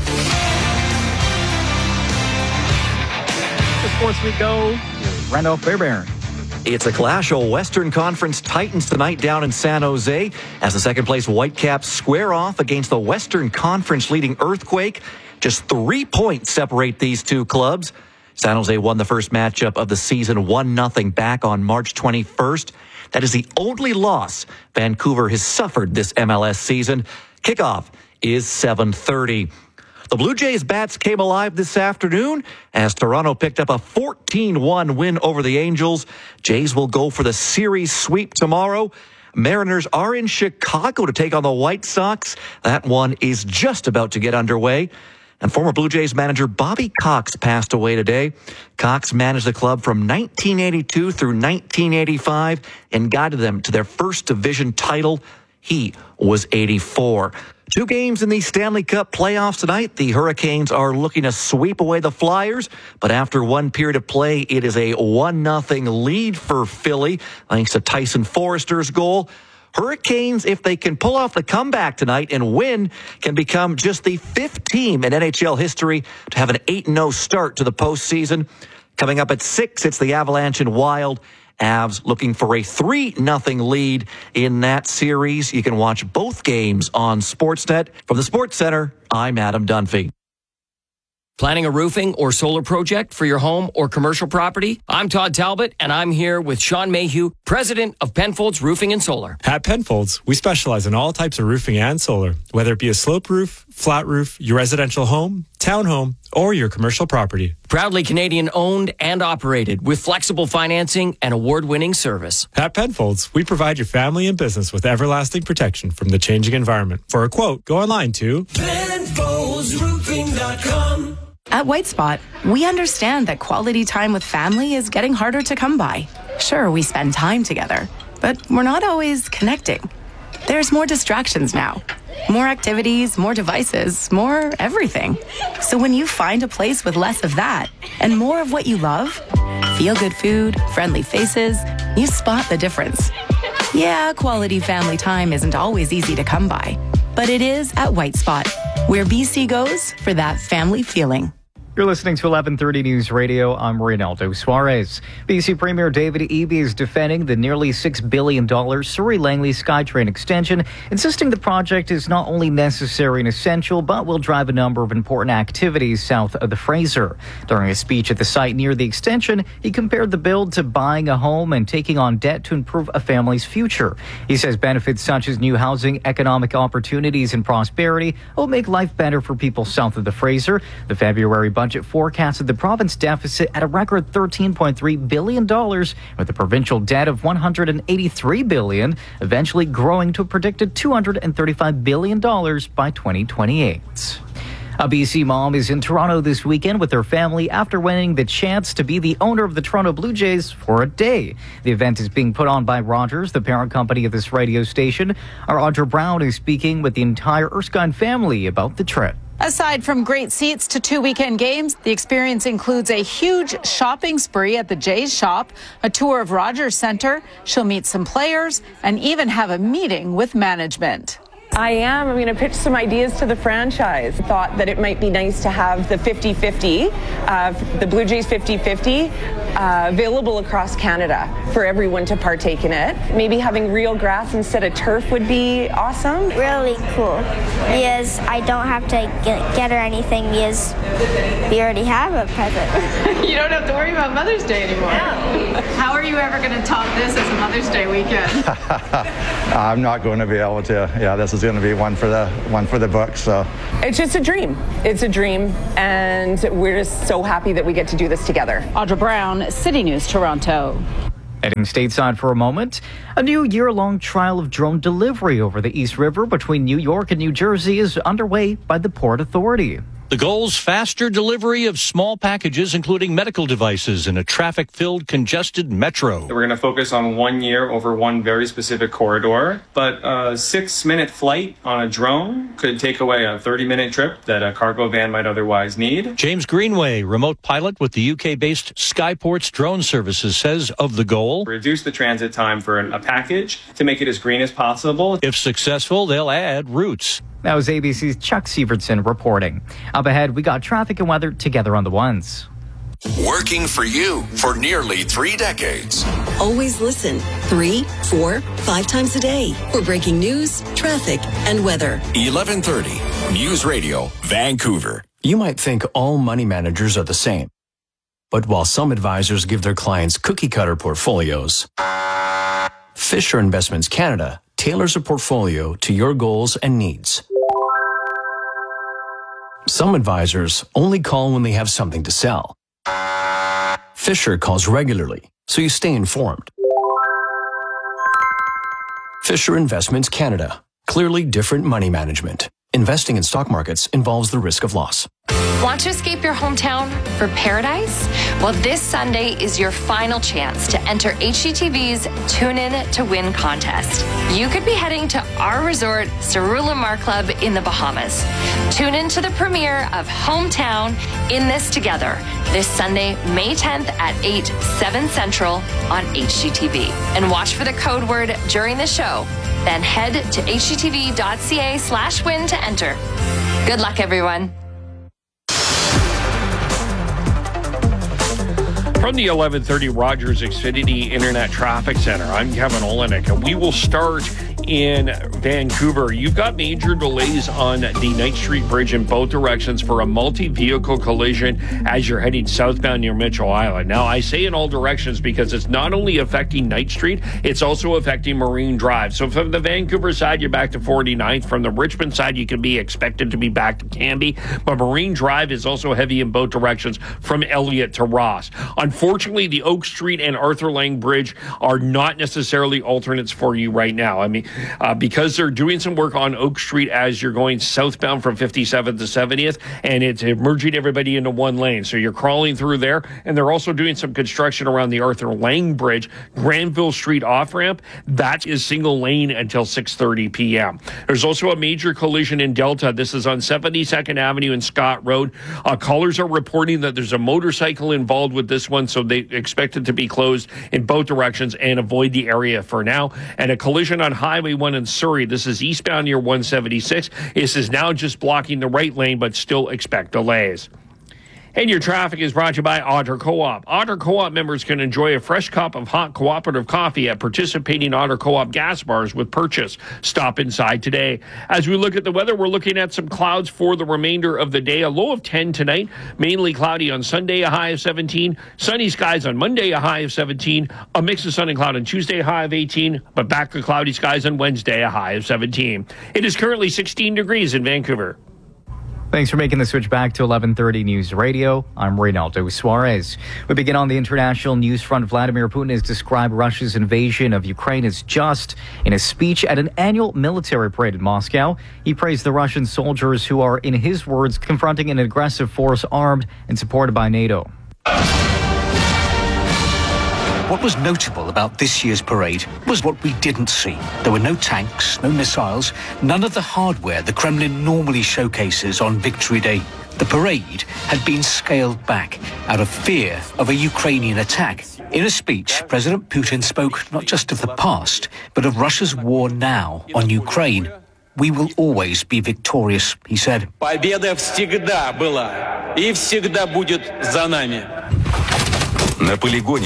Speaker 17: To sports we go. Here's Randolph Fairbairn.
Speaker 8: It's a clash of Western Conference Titans tonight down in San Jose as the second-place Whitecaps square off against the Western Conference leading Earthquake. Just three points separate these two clubs. San Jose won the first matchup of the season one nothing back on March twenty-first. That is the only loss Vancouver has suffered this M L S season. Kickoff is seven thirty. The Blue Jays bats came alive this afternoon as Toronto picked up a fourteen one win over the Angels. Jays will go for the series sweep tomorrow. Mariners are in Chicago to take on the White Sox. That one is just about to get underway. And former Blue Jays manager Bobby Cox passed away today. Cox managed the club from nineteen eighty-two through nineteen eighty-five and guided them to their first division title. He was eighty-four. Two games in the Stanley Cup playoffs tonight. The Hurricanes are looking to sweep away the Flyers, but after one period of play, it is a one nothing lead for Philly, thanks to Tyson Forrester's goal. Hurricanes, if they can pull off the comeback tonight and win, can become just the fifth team in N H L history to have an eight and oh start to the postseason. Coming up at six, it's the Avalanche and Wild. Avs looking for a three nothing lead in that series. You can watch both games on Sportsnet. From the Sports Center, I'm Adam Dunphy.
Speaker 18: Planning a roofing or solar project for your home or commercial property? I'm Todd Talbot, and I'm here with Sean Mayhew, president of Penfolds Roofing and Solar.
Speaker 19: At Penfolds, we specialize in all types of roofing and solar, whether it be a slope roof, flat roof, your residential home, townhome, or your commercial property.
Speaker 18: Proudly Canadian owned and operated with flexible financing and award-winning service.
Speaker 19: At Penfolds, we provide your family and business with everlasting protection from the changing environment. For a quote, go online to
Speaker 6: Penfolds Roofing dot com.
Speaker 20: At White Spot, we understand that quality time with family is getting harder to come by. Sure, we spend time together, but we're not always connecting. There's more distractions now. More activities, more devices, more everything. So when you find a place with less of that and more of what you love, feel-good food, friendly faces, you spot the difference. Yeah, quality family time isn't always easy to come by, but it is at White Spot, where B C goes for that family feeling.
Speaker 17: You're listening to eleven thirty News Radio. I'm Reynaldo Suarez. B C Premier David Eby is defending the nearly six billion dollars Surrey-Langley SkyTrain extension, insisting the project is not only necessary and essential, but will drive a number of important activities south of the Fraser. During a speech at the site near the extension, he compared the build to buying a home and taking on debt to improve a family's future. He says benefits such as new housing, economic opportunities, and prosperity will make life better for people south of the Fraser. The February budget Budget forecasted the province deficit at a record thirteen point three billion dollars, with a provincial debt of one hundred eighty-three billion dollars, eventually growing to a predicted two hundred thirty-five billion dollars by twenty twenty-eight. A B C mom is in Toronto this weekend with her family after winning the chance to be the owner of the Toronto Blue Jays for a day. The event is being put on by Rogers, the parent company of this radio station. Our Audra Brown is speaking with the entire Erskine family about the trip.
Speaker 21: Aside from great seats to two weekend games, the experience includes a huge shopping spree at the Jays shop, a tour of Rogers Centre. She'll meet some players and even have a meeting with management.
Speaker 2: I am. I'm going to pitch some ideas to the franchise. Thought that it might be nice to have the fifty-fifty, uh, the Blue Jays fifty-fifty, uh, available across Canada for everyone to partake in it. Maybe having real grass instead of turf would be awesome.
Speaker 3: Really cool, because I don't have to get, get her anything because we already have a present.
Speaker 21: You don't have to worry about Mother's Day anymore. Yeah. How are you ever going to top this as a Mother's Day weekend?
Speaker 22: I'm not going to be able to. Yeah, this is going to be one for the one for the books. So
Speaker 2: it's just a dream. It's a dream, and we're just so happy that we get to do this together.
Speaker 21: Audra Brown, City News, Toronto.
Speaker 17: Heading stateside for a moment, a new year-long trial of drone delivery over the East River between New York and New Jersey is underway by the Port Authority.
Speaker 23: The goal's faster delivery of small packages, including medical devices, in a traffic-filled, congested metro.
Speaker 24: We're going to focus on one year over one very specific corridor, but a six-minute flight on a drone could take away a thirty-minute trip that a cargo van might otherwise need.
Speaker 23: James Greenway, remote pilot with the U K-based Skyports Drone Services, says of the goal,
Speaker 24: reduce the transit time for a package to make it as green as possible.
Speaker 23: If successful, they'll add routes.
Speaker 17: That was A B C's Chuck Sievertson reporting. Up ahead, we got traffic and weather together on the ones.
Speaker 6: Working for you for nearly three decades.
Speaker 25: Always listen three, four, five times a day for breaking news, traffic, and weather.
Speaker 6: eleven thirty News Radio, Vancouver.
Speaker 26: You might think all money managers are the same. But while some advisors give their clients cookie-cutter portfolios, Fisher Investments Canada tailors a portfolio to your goals and needs. Some advisors only call when they have something to sell. Fisher calls regularly, so you stay informed. Fisher Investments Canada. Clearly different money management. Investing in stock markets involves the risk of loss.
Speaker 27: Want to escape your hometown for paradise? Well, this Sunday is your final chance to enter H G T V's Tune In to Win contest. You could be heading to our resort, Sarulamar Club in the Bahamas. Tune in to the premiere of Hometown In This Together this Sunday, May tenth at eight, seven Central on H G T V. And watch for the code word during the show. Then head to hgtv.ca slash win to enter. Good luck, everyone.
Speaker 1: From the eleven thirty Rogers Xfinity Internet Traffic Center, I'm Kevin Olenek, and we will start in Vancouver. You've got major delays on the Knight Street Bridge in both directions for a multi-vehicle collision as you're heading southbound near Mitchell Island. Now, I say in all directions because it's not only affecting Knight Street, it's also affecting Marine Drive. So from the Vancouver side, you're back to forty-ninth. From the Richmond side, you can be expected to be back to Canby. But Marine Drive is also heavy in both directions from Elliott to Ross. Unfortunately, the Oak Street and Arthur Lang Bridge are not necessarily alternates for you right now. I mean, Uh, because they're doing some work on Oak Street as you're going southbound from fifty-seventh to seventieth, and it's merging everybody into one lane. So you're crawling through there, and they're also doing some construction around the Arthur Lang Bridge, Granville Street off-ramp. That is single lane until six thirty p.m. There's also a major collision in Delta. This is on seventy-second Avenue and Scott Road. Uh, callers are reporting that there's a motorcycle involved with this one, so they expect it to be closed in both directions and avoid the area for now. And a collision on Highway one in Surrey. This is eastbound near one seventy-six. This is now just blocking the right lane, but still expect delays. And your traffic is brought to you by Otter Co-op. Otter Co-op members can enjoy a fresh cup of hot cooperative coffee at participating Otter Co-op gas bars with purchase. Stop inside today. As we look at the weather, we're looking at some clouds for the remainder of the day. A low of ten tonight, mainly cloudy on Sunday, a high of seventeen. Sunny skies on Monday, a high of seventeen. A mix of sun and cloud on Tuesday, a high of eighteen. But back to cloudy skies on Wednesday, a high of seventeen. It is currently sixteen degrees in Vancouver.
Speaker 17: Thanks for making the switch back to eleven thirty News Radio. I'm Reynaldo Suarez. We begin on the international news front. Vladimir Putin has described Russia's invasion of Ukraine as just. In a speech at an annual military parade in Moscow, he praised the Russian soldiers who are, in his words, confronting an aggressive force armed and supported by NATO.
Speaker 28: What was notable about this year's parade was what we didn't see. There were no tanks, no missiles, none of the hardware the Kremlin normally showcases on Victory Day. The parade had been scaled back out of fear of a Ukrainian attack. In a speech, President Putin spoke not just of the past, but of Russia's war now on Ukraine. We will always be victorious, he said.
Speaker 4: Победа всегда была и всегда будет за нами.
Speaker 28: And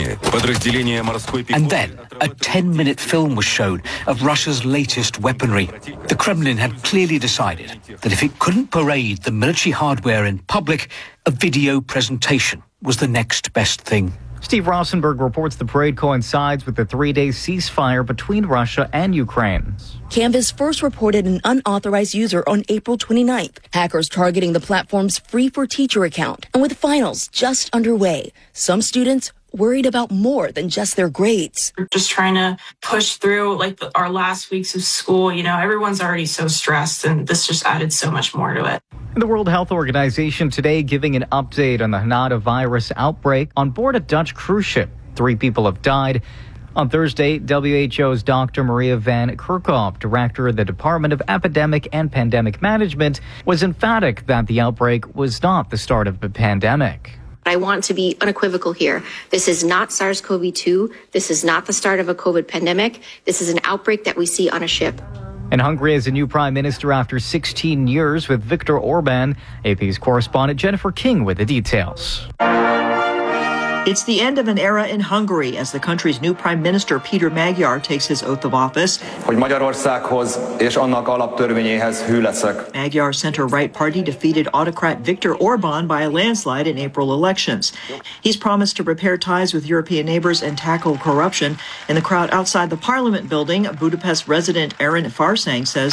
Speaker 28: then, a ten-minute film was shown of Russia's latest weaponry. The Kremlin had clearly decided that if it couldn't parade the military hardware in public, a video presentation was the next best thing.
Speaker 17: Steve Rosenberg reports the parade coincides with the three-day ceasefire between Russia and Ukraine.
Speaker 5: Canvas first reported an unauthorized user on April twenty-ninth. Hackers targeting the platform's Free for Teacher account. And with finals just underway, some students worried about more than just their grades.
Speaker 7: We're just trying to push through like the, our last weeks of school. You know, everyone's already so stressed, and this just added so much more to it.
Speaker 17: The World Health Organization today giving an update on the Hanada virus outbreak on board a Dutch cruise ship. Three people have died. On Thursday, W H O's Doctor Maria van Kerkhove, director of the Department of Epidemic and Pandemic Management, was emphatic that the outbreak was not the start of the pandemic.
Speaker 12: I want to be unequivocal here. This is not SARS CoV two. This is not the start of a COVID pandemic. This is an outbreak that we see on a ship.
Speaker 17: And Hungary has a new prime minister after sixteen years with Viktor Orban. A P's correspondent Jennifer King with the details.
Speaker 13: It's the end of an era in Hungary as the country's new prime minister Peter Magyar takes his oath of office.
Speaker 14: Hogy Magyarországhoz és annak alaptörvényéhez hű leszek.
Speaker 13: Magyar's center-right party defeated autocrat Viktor Orban by a landslide in April elections. He's promised to repair ties with European neighbors and tackle corruption. In the crowd outside the parliament building, Budapest resident Aaron Farsang says,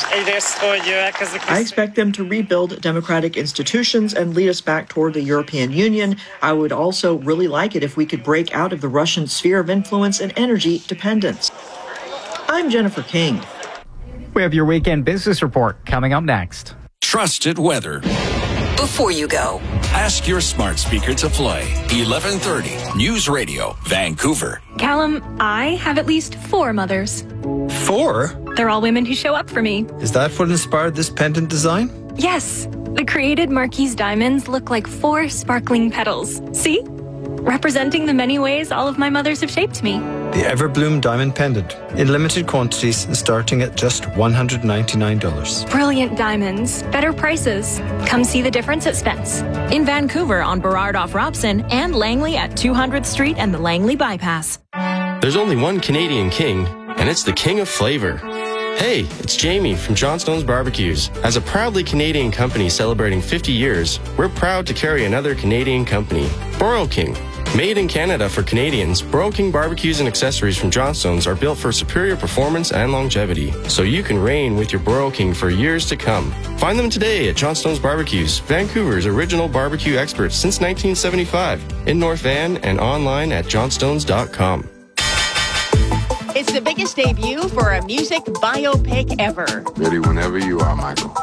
Speaker 13: I expect them to rebuild democratic institutions and lead us back toward the European Union. I would also really like it if we could break out of the Russian sphere of influence and energy dependence. I'm Jennifer King.
Speaker 17: We have your weekend business report coming up next.
Speaker 6: Trusted weather.
Speaker 25: Before you go,
Speaker 6: ask your smart speaker to play eleven thirty News Radio, Vancouver.
Speaker 15: Callum, I have at least four mothers.
Speaker 16: Four?
Speaker 15: They're all women who show up for me.
Speaker 16: Is that what inspired this pendant design?
Speaker 15: Yes. The created Marquise diamonds look like four sparkling petals. See? Representing the many ways all of my mothers have shaped me.
Speaker 16: The Everbloom Diamond Pendant, in limited quantities and starting at just one hundred ninety-nine dollars.
Speaker 15: Brilliant diamonds, better prices. Come see the difference at Spence.
Speaker 29: In Vancouver on Burrard off Robson and Langley at two hundredth Street and the Langley Bypass.
Speaker 30: There's only one Canadian king, and it's the king of flavor. Hey, it's Jamie from Johnstone's Barbecues. As a proudly Canadian company celebrating fifty years, we're proud to carry another Canadian company, Boro King. Made in Canada for Canadians, Boro King barbecues and accessories from Johnstone's are built for superior performance and longevity, so you can reign with your Boro King for years to come. Find them today at Johnstone's Barbecues, Vancouver's original barbecue experts since nineteen seventy-five, in North Van and online at johnstones dot com.
Speaker 31: It's the biggest debut for a music biopic ever.
Speaker 32: Ready whenever you are, Michael.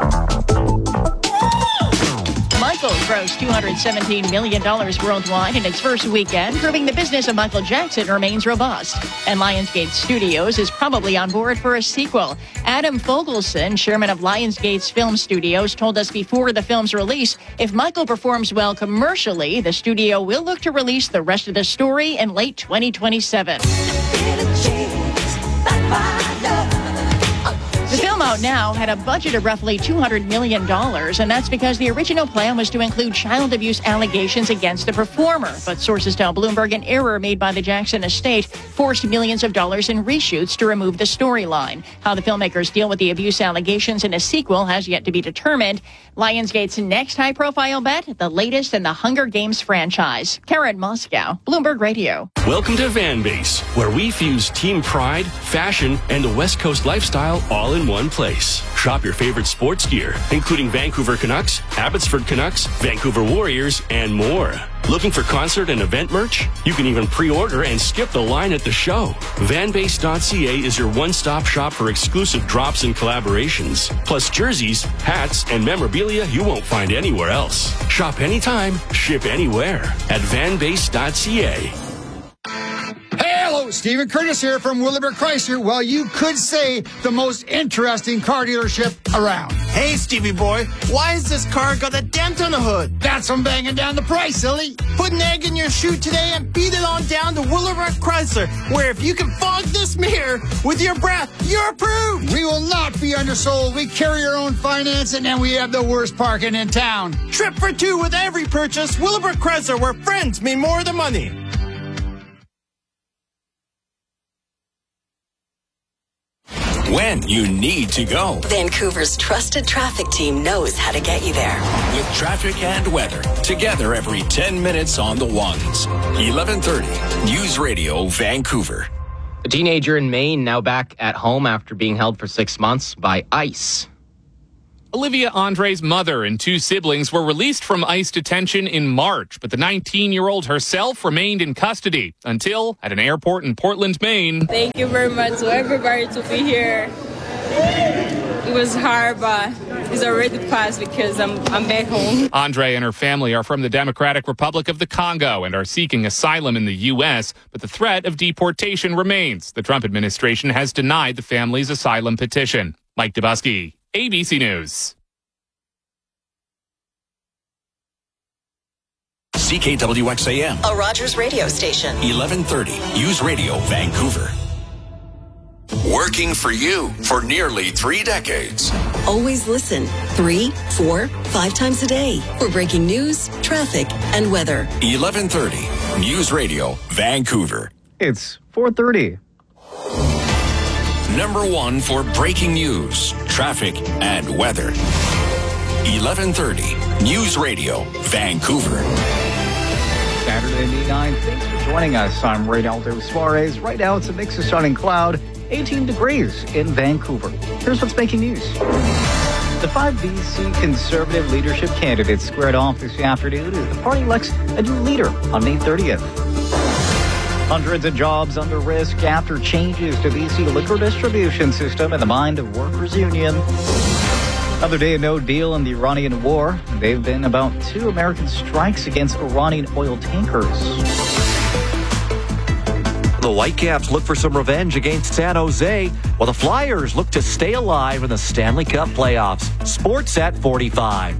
Speaker 31: Michael grossed two hundred seventeen million dollars worldwide in its first weekend, proving the business of Michael Jackson remains robust. And Lionsgate Studios is probably on board for a sequel. Adam Fogelson, chairman of Lionsgate's Film Studios, told us before the film's release, if Michael performs well commercially, the studio will look to release the rest of the story in late twenty twenty-seven. The film out now had a budget of roughly two hundred million dollars, and that's because the original plan was to include child abuse allegations against the performer. But sources tell Bloomberg an error made by the Jackson estate forced millions of dollars in reshoots to remove the storyline. How the filmmakers deal with the abuse allegations in a sequel has yet to be determined. Lionsgate's next high-profile bet, the latest in the Hunger Games franchise. Karen Moscow, Bloomberg Radio.
Speaker 33: Welcome to Van Base, where we fuse team pride, fashion, and a West Coast lifestyle all in one place. Shop your favorite sports gear, including Vancouver Canucks, Abbotsford Canucks, Vancouver Warriors, and more. Looking for concert and event merch? You can even pre-order and skip the line at the show. van base dot c a is your one-stop shop for exclusive drops and collaborations, plus jerseys, hats, and memorabilia you won't find anywhere else. Shop anytime, ship anywhere at van base dot c a.
Speaker 34: Hello,
Speaker 2: Stephen Curtis here from Willibert Chrysler. Well, you could say the most interesting car dealership around.
Speaker 3: Hey, Stevie boy, why has this car got a dent on the hood?
Speaker 2: That's from banging down the price, silly.
Speaker 3: Put an egg in your shoe today and beat it on down to Willibert Chrysler, where if you can fog this mirror with your breath, you're approved.
Speaker 2: We will not be undersold. We carry our own financing, and we have the worst parking in town.
Speaker 3: Trip for two with every purchase. Willibert Chrysler, where friends mean more than money.
Speaker 6: When you need to go.
Speaker 25: Vancouver's trusted traffic team knows how to get you there.
Speaker 6: With traffic and weather, together every ten minutes on the ones. eleven thirty, News Radio, Vancouver.
Speaker 8: A teenager in Maine now back at home after being held for six months by ICE.
Speaker 9: Olivia Andre's mother and two siblings were released from ICE detention in March, but the nineteen-year-old herself remained in custody until at an airport in Portland, Maine.
Speaker 10: Thank you very much to everybody to be here. It was hard, but it's already passed because I'm I'm back home.
Speaker 9: Andre and her family are from the Democratic Republic of the Congo and are seeking asylum in the U S, but the threat of deportation remains. The Trump administration has denied the family's asylum petition. Mike Dubusky, A B C News.
Speaker 6: C K W X A M.
Speaker 25: A Rogers radio station.
Speaker 6: eleven thirty, News Radio, Vancouver. Working for you for nearly three decades.
Speaker 25: Always listen three, four, five times a day for breaking news, traffic, and weather.
Speaker 6: eleven thirty, News Radio, Vancouver.
Speaker 17: It's four thirty.
Speaker 6: Number one for breaking news, traffic, and weather. eleven thirty, News Radio, Vancouver.
Speaker 17: Saturday, May ninth. Thanks for joining us. I'm Reynaldo Suarez. Right now, it's a mix of sun and cloud. eighteen degrees in Vancouver. Here's what's making news. The five B C Conservative leadership candidates squared off this afternoon as the party elects a new leader on May thirtieth. Hundreds of jobs under risk after changes to B C liquor distribution system in the mind of workers' union. Another day of no deal in the Iranian war. There have been about two American strikes against Iranian oil tankers.
Speaker 11: The Whitecaps look for some revenge against San Jose, while the Flyers look to stay alive in the Stanley Cup playoffs. Sports at forty-five.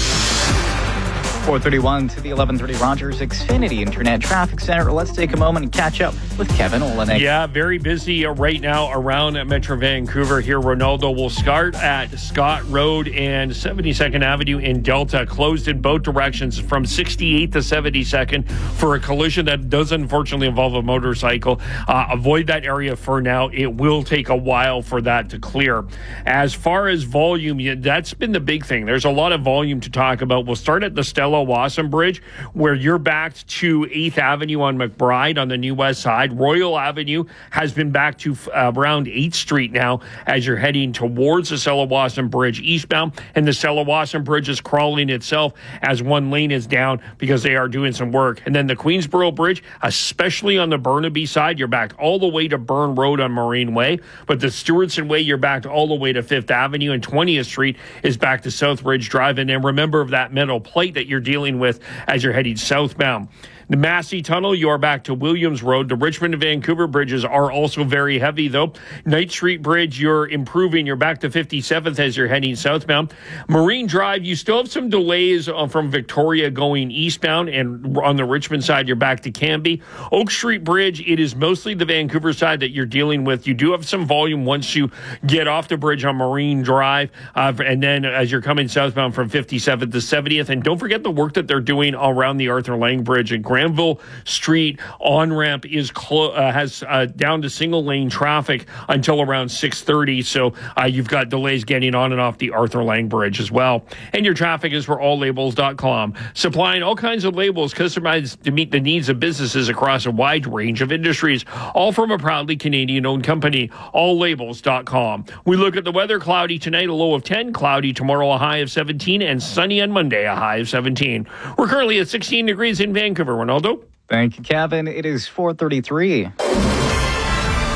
Speaker 17: four thirty-one to the eleven thirty Rogers Xfinity Internet Traffic Center. Let's take a moment and catch up with Kevin Olenek.
Speaker 1: Yeah, very busy right now around Metro Vancouver here. Ronaldo will start at Scott Road and seventy-second Avenue in Delta, closed in both directions from sixty-eighth to seventy-second for a collision that does unfortunately involve a motorcycle. Uh, avoid that area for now. It will take a while for that to clear. As far as volume, yeah, that's been the big thing. There's a lot of volume to talk about. We'll start at the Stella Wasson Bridge, where you're back to eighth Avenue on McBride on the new west side. Royal Avenue has been back to uh, around eighth Street now as you're heading towards the Stella Wasson Bridge eastbound, and the Stella Wasson Bridge is crawling itself as one lane is down because they are doing some work. And then the Queensboro Bridge, especially on the Burnaby side, you're back all the way to Burn Road on Marine Way, but the Stewardson Way, you're back all the way to fifth Avenue, and twentieth Street is back to South Ridge Drive. And then remember that metal plate that you're dealing with as you're heading southbound. The Massey Tunnel, you are back to Williams Road. The Richmond to Vancouver bridges are also very heavy, though. Knight Street Bridge, you're improving. You're back to fifty-seventh as you're heading southbound. Marine Drive, you still have some delays from Victoria going eastbound, and on the Richmond side, you're back to Canby. Oak Street Bridge, it is mostly the Vancouver side that you're dealing with. You do have some volume once you get off the bridge on Marine Drive, uh, and then as you're coming southbound from fifty-seventh to seventieth. And don't forget the work that they're doing around the Arthur Lang Bridge and Granville Street on-ramp is clo- uh, has uh, down to single-lane traffic until around six thirty, so uh, you've got delays getting on and off the Arthur Lang Bridge as well. And your traffic is for all labels dot com, supplying all kinds of labels customized to meet the needs of businesses across a wide range of industries, all from a proudly Canadian-owned company, all labels dot com. We look at the weather. Cloudy tonight, a low of ten, cloudy tomorrow, a high of seventeen, and sunny on Monday, a high of seventeen. We're currently at sixteen degrees in Vancouver. Ronaldo?
Speaker 17: Thank you, Kevin. It is four thirty-three.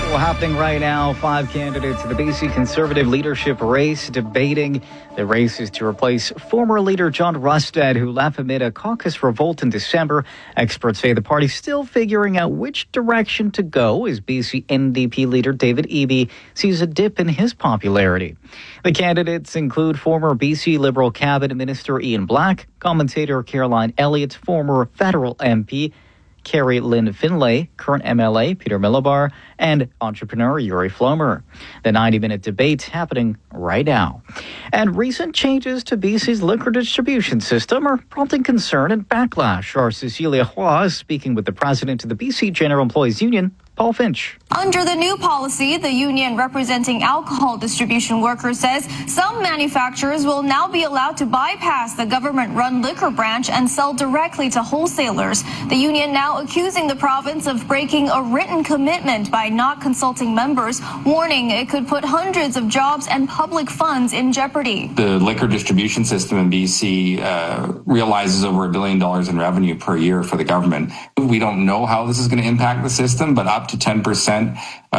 Speaker 17: Well, happening right now, five candidates in the B C Conservative leadership race debating. The race is to replace former leader John Rustad, who left amid a caucus revolt in December. Experts say the party's still figuring out which direction to go as B C N D P leader David Eby sees a dip in his popularity. The candidates include former B C Liberal Cabinet Minister Ian Black, commentator Caroline Elliott, former federal M P Carrie Lynn Finlay, current M L A Peter Milobar, and entrepreneur Yuri Flomer. The ninety-minute debate happening right now. And recent changes to B C's liquor distribution system are prompting concern and backlash. Our Cecilia Hua is speaking with the president of the B C General Employees Union, Paul Finch.
Speaker 4: Under the new policy, the union representing alcohol distribution workers says some manufacturers will now be allowed to bypass the government-run liquor branch and sell directly to wholesalers. The union now accusing the province of breaking a written commitment by not consulting members, warning it could put hundreds of jobs and public funds in jeopardy.
Speaker 5: The liquor distribution system in B C uh, realizes over a billion dollars in revenue per year for the government. We don't know how this is going to impact the system, but up to ten percent